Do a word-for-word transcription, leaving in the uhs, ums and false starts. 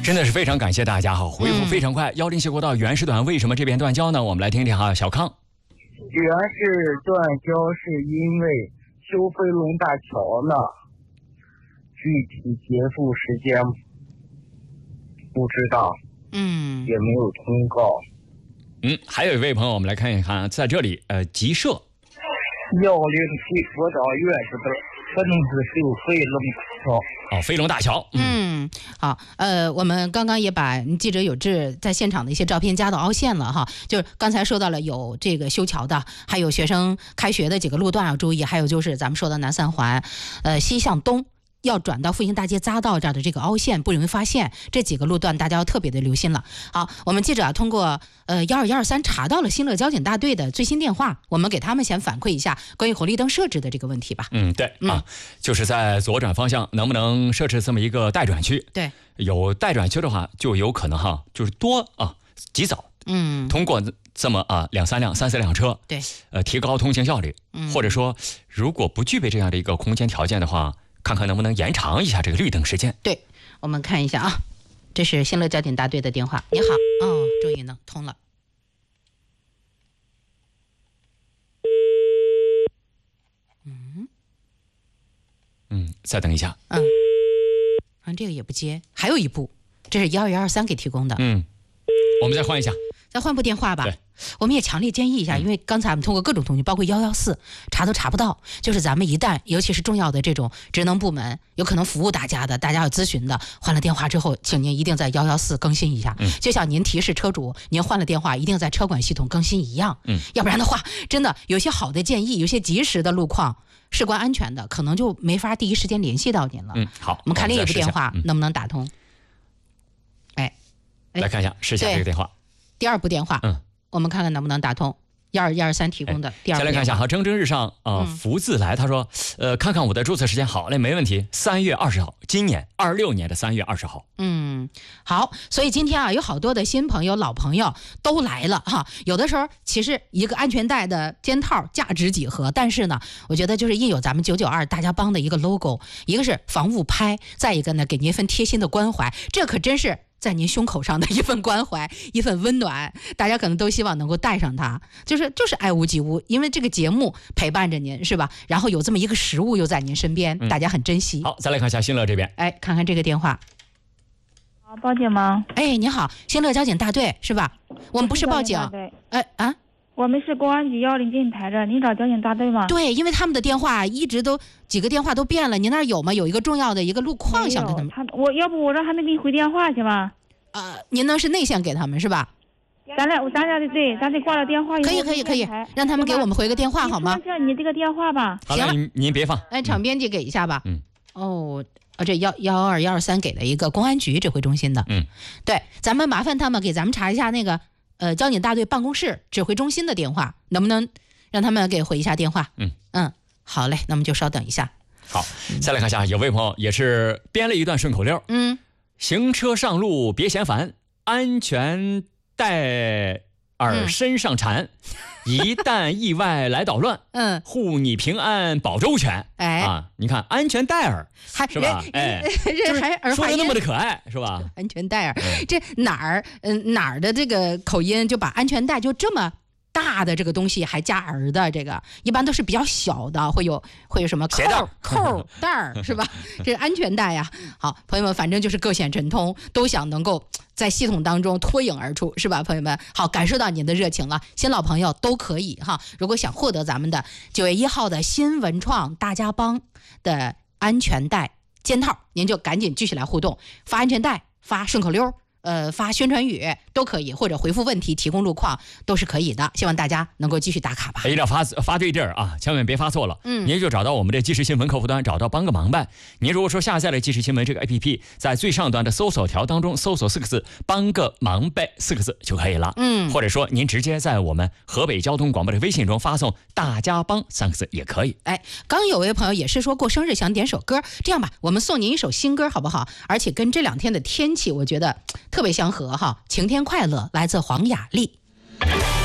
真的是非常感谢大家哈，回复非常快。幺零七国道原市段为什么这边断交呢？我们来听听哈，小康。 原市断交是因为修飞龙大桥呢，具体结束时间不知道， 嗯， 也没有通告。 嗯，还有一位朋友，我们来看一看，在这里，呃，集社幺零七国道原市的分子修飞龙大桥。 哦，飞龙大桥。 嗯，好，呃，我们刚刚也把记者有志在现场的一些照片加到凹陷了哈，就是刚才说到了有这个修桥的，还有学生开学的几个路段要注意，还有就是咱们说的南三环，呃，西向东。要转到复兴大街匝道这儿的这个凹陷不容易发现，这几个路段大家要特别的留心了。好，我们记者啊通过呃幺二幺二三查到了新乐交警大队的最新电话，我们给他们先反馈一下关于红绿灯设置的这个问题吧。 嗯，对、嗯、啊，就是在左转方向能不能设置这么一个待转区？对，有待转区的话，就有可能哈，就是多啊及早，嗯，通过这么啊两三辆、三四辆车，对，呃，提高通行效率，嗯，或者说如果不具备这样的一个空间条件的话。看看能不能延长一下这个绿灯时间。对， 我们看一下啊，这是新乐交警大队的电话。你好，哦，终于能通了。嗯嗯，再等一下。 嗯，啊，这个也不接，还有一部，这是幺二幺二三给提供的。 嗯，我们再换一下， 再换部电话吧。我们也强烈建议一下，因为刚才我们通过各种途径，包括幺幺四查都查不到，就是咱们一旦尤其是重要的这种职能部门有可能服务大家的，大家要咨询的，换了电话之后，请您一定在幺幺四更新一下、嗯、就像您提示车主您换了电话一定在车管系统更新一样、嗯、要不然的话真的有些好的建议，有些及时的路况事关安全的，可能就没法第一时间联系到您了。 嗯，好， 我们看另一部电话、嗯、能不能打通。哎， 来看一下试一下这个电话。 第二部电话，嗯，我们看看能不能打通。一二一二三提供的第二部电话。 先来看一下哈，蒸蒸日上啊、呃，福自来，他说，呃，看看我的注册时间，好嘞，没问题，三月二十号，今年二六年的三月二十号。 嗯，好，所以今天啊，有好多的新朋友、老朋友都来了哈。有的时候其实一个安全带的肩套价值几何，但是呢，我觉得就是印有咱们九九二大家帮的一个 logo， 一个是防误拍，再一个呢，给您一份贴心的关怀，这可真是。在您胸口上的一份关怀，一份温暖，大家可能都希望能够带上它，就是就是爱屋及乌，因为这个节目陪伴着您，是吧？然后有这么一个食物又在您身边、嗯，大家很珍惜。 好，再来看一下新乐这边， 哎，看看这个电话。 好，报警吗？ 哎，你好，新乐交警大队是吧？我们不是报警，哎啊， 我们是公安局幺零接你台的，您找交警大队吗？ 对，因为他们的电话一直都几个电话都变了，您那儿有吗？有一个重要的一个路况想跟他们。 他我要不我让他们给你回电话去吧。 呃，您那是内线给他们是吧？ 咱俩咱俩的对，咱得挂了电话。 可以可以可以，让他们给我们回个电话好吗？ 叫你这个电话吧。 好了，您您别放。 哎，场编辑给一下吧。嗯。哦，哦，这幺幺二幺二三给了一个公安局指挥中心的。嗯。对，咱们麻烦他们给咱们查一下那个呃交警大队办公室指挥中心的电话，能不能让他们给回一下电话？嗯嗯，好嘞，那么就稍等一下。 好，再来看一下，有位朋友也是编了一段顺口溜。嗯。行车上路别嫌烦，安全带儿身上缠、嗯、一旦意外来捣乱，嗯，护你平安保周全。哎啊，你看安全带儿是吧？哎， 这还儿说的那么的可爱是吧？ 安全带儿、嗯，这哪儿嗯哪儿的这个口音就把安全带就这么。大的这个东西还加儿的，这个一般都是比较小的，会有会有什么扣扣带儿是吧？这是安全带呀。好，朋友们，反正就是各显神通，都想能够在系统当中脱颖而出，是吧？朋友们，好，感受到您的热情了，新老朋友都可以哈。如果想获得咱们的九月一号的新文创大家帮的安全带肩套，您就赶紧继续来互动，发安全带，发顺口溜。呃，发宣传语都可以，或者回复问题、提供路况都是可以的。希望大家能够继续打卡吧。 一定要发发对地儿啊，千万别发错了。嗯，您就找到我们的即时新闻客户端，找到帮个忙呗。您如果说下载了即时新闻这个 A P P， 在最上端的搜索条当中搜索四个字“帮个忙呗”四个字就可以了。嗯，或者说您直接在我们河北交通广播的微信中发送“大家帮”三个字也可以。 哎，刚有位朋友也是说过生日想点首歌，这样吧，我们送您一首新歌好不好？而且跟这两天的天气，我觉得特别相合哈，晴天快乐，来自黄雅莉。